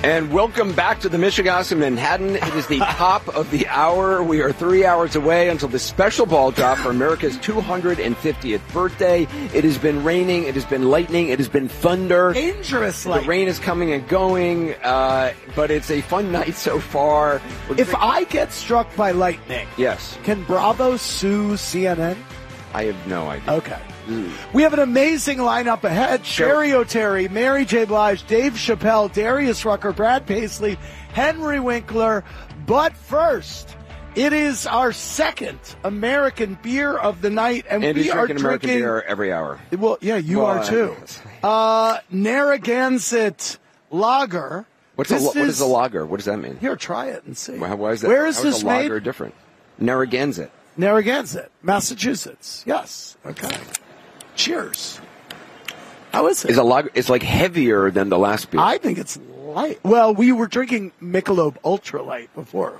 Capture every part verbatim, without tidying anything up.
And welcome back to the Michigas in Manhattan. It is the top of the hour. We are three hours away until the special ball drop for America's two hundred fiftieth birthday. It has been raining. It has been lightning. It has been thunder. Dangerous lightning. The rain is coming and going, uh, but it's a fun night so far. We're if gonna... I get struck by lightning, yes, can Bravo sue C N N? I have no idea. Okay. We have an amazing lineup ahead. Sure. Sherry O'Terry, Mary J. Blige, Dave Chappelle, Darius Rucker, Brad Paisley, Henry Winkler. But first, it is our second American beer of the night, and Andy's we are drinking drinking American beer every hour. Well, yeah, you well, are too. Uh, Narragansett Lager. What's a, what is a lager? What does that mean? Here, try it and see. Why, why is that? Where is how this is a lager made? different? Narragansett. Narragansett, Massachusetts. Yes. Okay. Cheers. How is it? Is a lager? It's like heavier than the last beer. I think it's light. Well, we were drinking Michelob Ultra Light before.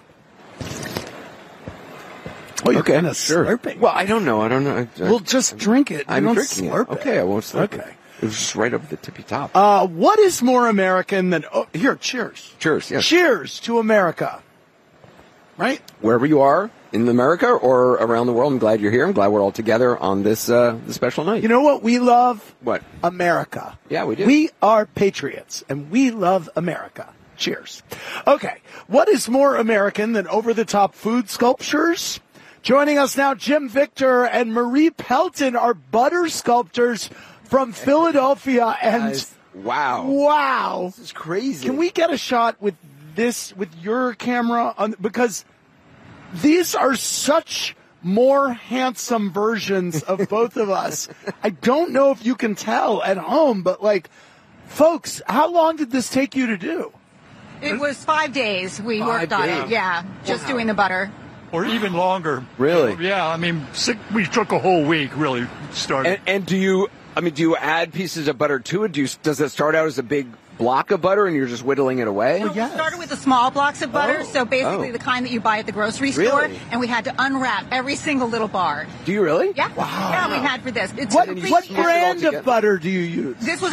Oh, you're okay, kind of sure. slurping. Well, I don't know. I don't know. I, Well, just drink it. You I'm don't drinking slurp it. Okay, I won't slurp Okay. it. It was just right over the tippy top. Uh, what is more American than... Oh, here, cheers. Cheers, yes. Cheers to America. Right? Wherever you are in America or around the world, I'm glad you're here. I'm glad we're all together on this uh, this special night. You know what we love? What? America. Yeah, we do. We are patriots, and we love America. Cheers. Okay, what is more American than over-the-top food sculptures? Joining us now, Jim Victor and Marie Pelton are butter sculptors from Philadelphia. And Guys, wow. wow. This is crazy. Can we get a shot with this, with your camera? on? Because these are such more handsome versions of both of us. I don't know if you can tell at home, but like, folks, how long did this take you to do? It was five days we Five worked on days. it. Yeah, just Wow. doing the butter. Or even longer. Really? Yeah, I mean, six, we took a whole week, really, started. And, and do you, I mean, do you add pieces of butter to it? Do you, does it start out as a big block of butter and you're just whittling it away? So we started with the small blocks of butter, Oh. so basically Oh. the kind that you buy at the grocery store, Really? and we had to unwrap every single little bar. Do you really? Yeah, yeah, we had for this. It's What, complete- what smush it all brand together. of butter do you use? This was